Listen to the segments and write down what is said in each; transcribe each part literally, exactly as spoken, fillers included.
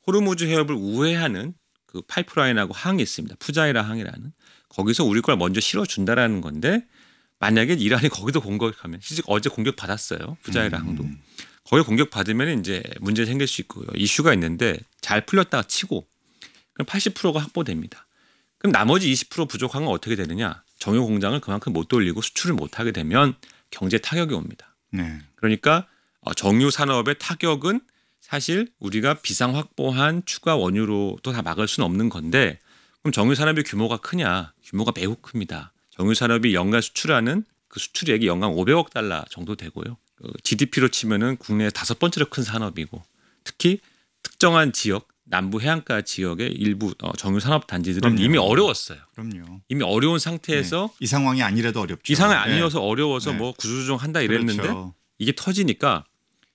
호르무즈 해협을 우회하는 그 파이프라인하고 항이 있습니다. 푸자이라 항이라는. 거기서 우리 걸 먼저 실어준다라는 건데 만약에 이란이 거기도 공격하면 실제 어제 공격 받았어요. 푸자이라 항도. 음. 거기 공격 받으면 이제 문제 생길 수 있고요. 이슈가 있는데 잘 풀렸다가 치고 그럼 팔십 퍼센트가 확보됩니다. 그럼 나머지 이십 퍼센트 부족한 건 어떻게 되느냐? 정유 공장을 그만큼 못 돌리고 수출을 못 하게 되면 경제 타격이 옵니다. 네. 그러니까 정유 산업의 타격은 사실 우리가 비상 확보한 추가 원유로 또 다 막을 수는 없는 건데 그럼 정유 산업의 규모가 크냐? 규모가 매우 큽니다. 정유 산업이 연간 수출하는 그 수출액이 연간 오백억 달러 정도 되고요. 지디피로 치면은 국내 다섯 번째로 큰 산업이고 특히 특정한 지역 남부 해안가 지역의 일부 정유 산업 단지들은 그럼요. 이미 어려웠어요. 그럼요. 이미 어려운 상태에서 네. 이 상황이 아니라도 어렵죠. 이 상황이 아니어서 네. 어려워서 네. 뭐 구조조정한다 이랬는데 그렇죠. 이게 터지니까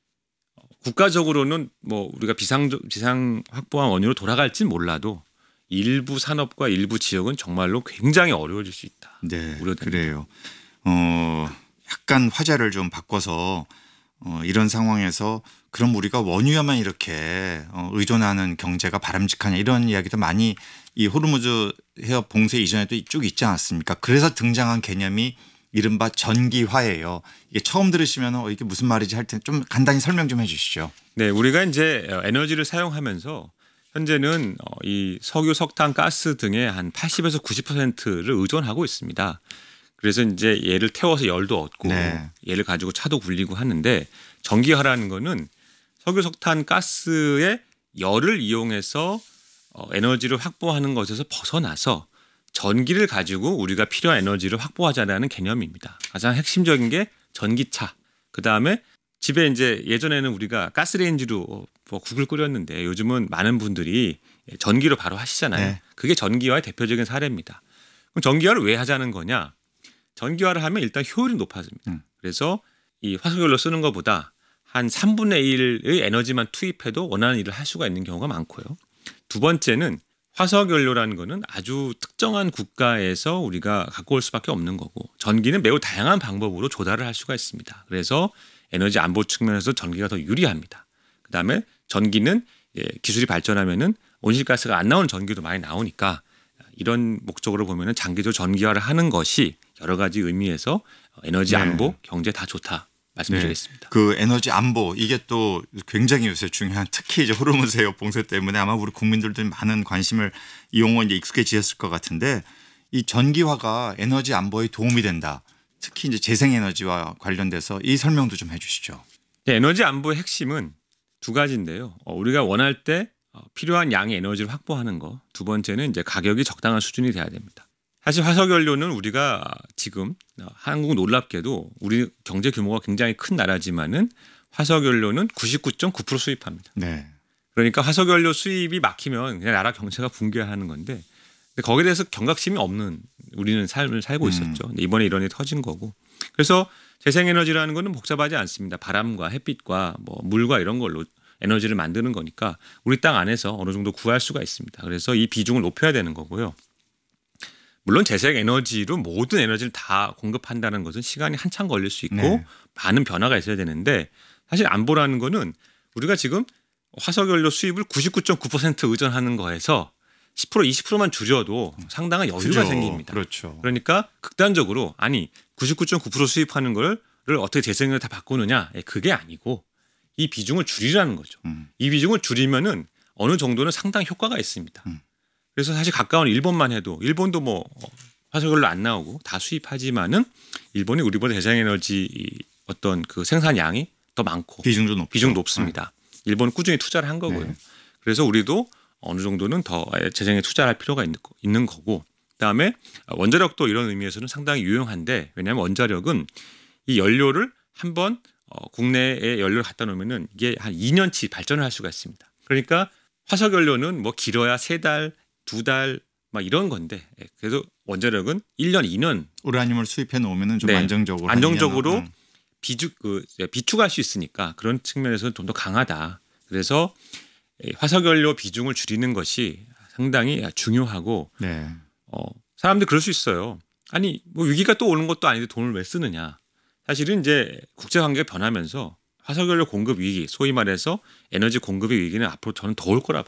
국가적으로는 뭐 우리가 비상 비상 확보한 원유로 돌아갈진 몰라도 일부 산업과 일부 지역은 정말로 굉장히 어려워질 수 있다. 네, 우려됩니다. 그래요. 어, 약간 화제를 좀 바꿔서 어, 이런 상황에서 그럼 우리가 원유에만 이렇게 어, 의존하는 경제가 바람직하냐 이런 이야기도 많이 이 호르무즈 해협 봉쇄 이전에도 쭉 있지 않았습니까? 그래서 등장한 개념이 이른바 전기화예요. 이게 처음 들으시면 어, 이게 무슨 말이지 할 때 좀 간단히 설명 좀 해주시죠. 네, 우리가 이제 에너지를 사용하면서 현재는 이 석유, 석탄, 가스 등의 한 팔십에서 구십 퍼센트를 의존하고 있습니다. 그래서 이제 얘를 태워서 열도 얻고 네. 얘를 가지고 차도 굴리고 하는데 전기화라는 거는 석유, 석탄, 가스의 열을 이용해서 에너지를 확보하는 것에서 벗어나서 전기를 가지고 우리가 필요한 에너지를 확보하자라는 개념입니다. 가장 핵심적인 게 전기차. 그다음에 집에 이제 예전에는 우리가 가스레인지로 뭐 국을 끓였는데 요즘은 많은 분들이 전기로 바로 하시잖아요. 네. 그게 전기화의 대표적인 사례입니다. 그럼 전기화를 왜 하자는 거냐? 전기화를 하면 일단 효율이 높아집니다. 음. 그래서 이 화석연료 쓰는 것보다 한 삼분의 일의 에너지만 투입해도 원하는 일을 할 수가 있는 경우가 많고요. 두 번째는 화석연료라는 거는 아주 특정한 국가에서 우리가 갖고 올 수밖에 없는 거고 전기는 매우 다양한 방법으로 조달을 할 수가 있습니다. 그래서 에너지 안보 측면에서 전기가 더 유리합니다. 그다음에 전기는 기술이 발전하면은 온실가스가 안 나오는 전기도 많이 나오니까 이런 목적으로 보면은 장기적으로 전기화를 하는 것이 여러 가지 의미에서 에너지 안보, 네. 경제 다 좋다 말씀드리겠습니다. 네. 그 에너지 안보 이게 또 굉장히 요새 중요한 특히 이제 호르무즈 해협 봉쇄 때문에 아마 우리 국민들도 많은 관심을 이 용어 이제 익숙해지셨을 것 같은데 이 전기화가 에너지 안보에 도움이 된다. 특히 이제 재생에너지와 관련돼서 이 설명도 좀 해주시죠. 네, 에너지 안보의 핵심은 두 가지인데요. 우리가 원할 때 필요한 양의 에너지를 확보하는 거. 두 번째는 이제 가격이 적당한 수준이 돼야 됩니다. 사실 화석연료는 우리가 지금 한국 놀랍게도 우리 경제 규모가 굉장히 큰 나라지만은 화석연료는 구십구 점 구 퍼센트 수입합니다. 네. 그러니까 화석연료 수입이 막히면 그냥 나라 경제가 붕괴하는 건데 근데 거기에 대해서 경각심이 없는 우리는 삶을 살고 있었죠. 음. 이번에 이런 일이 터진 거고. 그래서 재생에너지라는 거는 복잡하지 않습니다. 바람과 햇빛과 뭐 물과 이런 걸로 에너지를 만드는 거니까 우리 땅 안에서 어느 정도 구할 수가 있습니다. 그래서 이 비중을 높여야 되는 거고요. 물론 재생에너지로 모든 에너지를 다 공급한다는 것은 시간이 한참 걸릴 수 있고 네. 많은 변화가 있어야 되는데 사실 안보라는 거는 우리가 지금 화석연료 수입을 구십구 점 구 퍼센트 의존하는 거에서 십 퍼센트 이십 퍼센트만 줄여도 상당한 여유가 그죠. 생깁니다. 그렇죠. 그러니까 극단적으로 아니 구십구 점 구 퍼센트 수입하는 걸 어떻게 재생에너지 다 바꾸느냐 그게 아니고 이 비중을 줄이라는 거죠. 음. 이 비중을 줄이면은 어느 정도는 상당히 효과가 있습니다. 음. 그래서 사실 가까운 일본만 해도 일본도 뭐 화석연료 안 나오고 다 수입하지만은 일본이 우리보다 재생에너지 어떤 그 생산량이 더 많고 비중도 높죠. 비중 높습니다. 네. 일본은 꾸준히 투자를 한 거고요. 네. 그래서 우리도 어느 정도는 더 재생에 투자할 필요가 있는 거고 그다음에 원자력도 이런 의미에서는 상당히 유용한데 왜냐하면 원자력은 이 연료를 한번 국내에 연료를 갖다 놓으면은 이게 한 이 년치 발전을 할 수가 있습니다. 그러니까 화석연료는 뭐 길어야 세 달, 두 달 막 이런 건데 그래도 원자력은 일 년, 이 년 우라늄을 수입해 놓으면은 좀 네. 안정적으로 안정적으로 비축 그 비축할 수 있으니까 그런 측면에서는 좀 더 강하다. 그래서 화석연료 비중을 줄이는 것이 상당히 중요하고 네. 어, 사람들 그럴 수 있어요. 아니 뭐 위기가 또 오는 것도 아닌데 돈을 왜 쓰느냐. 사실은 이제 국제 관계가 변하면서 화석연료 공급 위기, 소위 말해서 에너지 공급의 위기는 앞으로 저는 더 올 거라